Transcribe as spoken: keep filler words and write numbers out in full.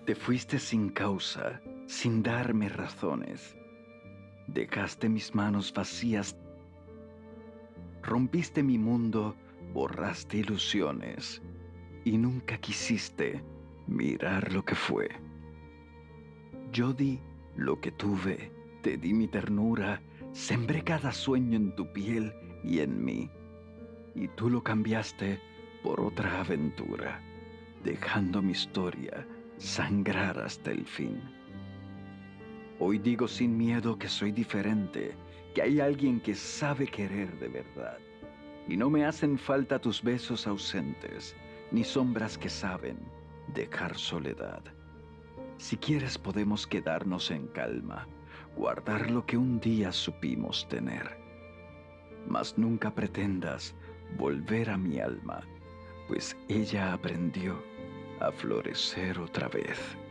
Te fuiste sin causa, sin darme razones. Dejaste mis manos vacías. Rompiste mi mundo, borraste ilusiones. Y nunca quisiste mirar lo que fue. Yo di lo que tuve, te di mi ternura, sembré cada sueño en tu piel y en mí. Y tú lo cambiaste por otra aventura, dejando mi historia sangrar hasta el fin. Hoy digo sin miedo que soy diferente, que hay alguien que sabe querer de verdad. Y no me hacen falta tus besos ausentes, ni sombras que saben dejar soledad. Si quieres podemos quedarnos en calma, guardar lo que un día supimos tener. Mas nunca pretendas volver a mi alma, pues ella aprendió a florecer otra vez.